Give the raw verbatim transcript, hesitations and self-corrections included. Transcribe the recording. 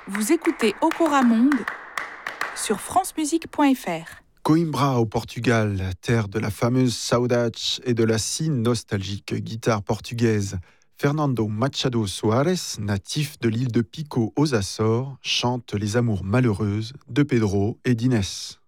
Vous écoutez Okora Monde sur francemusique point f r. Coimbra au Portugal, terre de la fameuse saudade et de la si nostalgique guitare portugaise. Fernando Machado Soares, natif de l'île de Pico aux Açores, chante les amours malheureuses de Pedro et d'Inès.